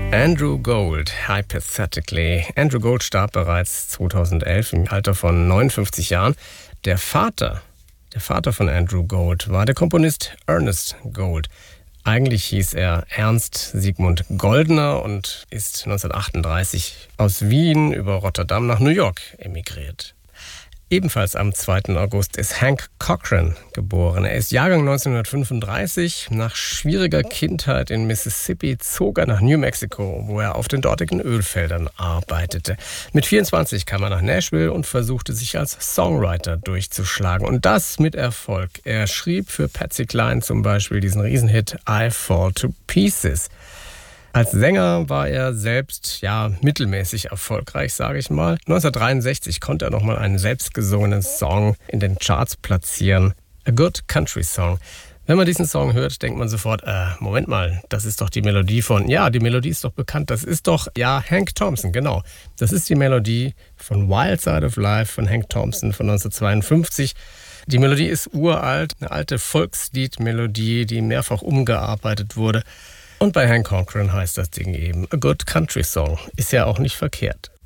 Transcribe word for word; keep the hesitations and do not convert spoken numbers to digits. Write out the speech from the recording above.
Andrew Gold, Hypothetically. Andrew Gold starb bereits zweitausendelf im Alter von neunundfünfzig Jahren. Der Vater, der Vater von Andrew Gold war der Komponist Ernest Gold. Eigentlich hieß er Ernst Sigmund Goldner und ist neunzehnhundertachtunddreißig aus Wien über Rotterdam nach New York emigriert. Ebenfalls am zweiten August ist Hank Cochran geboren. Er ist Jahrgang neunzehnhundertfünfunddreißig. Nach schwieriger Kindheit in Mississippi zog er nach New Mexico, wo er auf den dortigen Ölfeldern arbeitete. Mit vierundzwanzig kam er nach Nashville und versuchte sich als Songwriter durchzuschlagen. Und das mit Erfolg. Er schrieb für Patsy Cline zum Beispiel diesen Riesenhit I Fall to Pieces. Als Sänger war er selbst, ja, mittelmäßig erfolgreich, sage ich mal. neunzehnhundertdreiundsechzig konnte er nochmal einen selbstgesungenen Song in den Charts platzieren. A Good Country Song. Wenn man diesen Song hört, denkt man sofort, äh, Moment mal, das ist doch die Melodie von, ja, die Melodie ist doch bekannt, das ist doch, ja, Hank Thompson, genau. Das ist die Melodie von Wild Side of Life von Hank Thompson von neunzehnhundertzweiundfünfzig. Die Melodie ist uralt, eine alte Volksliedmelodie, die mehrfach umgearbeitet wurde. Und bei Hank Cochran heißt das Ding eben A Good Country Song. Ist ja auch nicht verkehrt.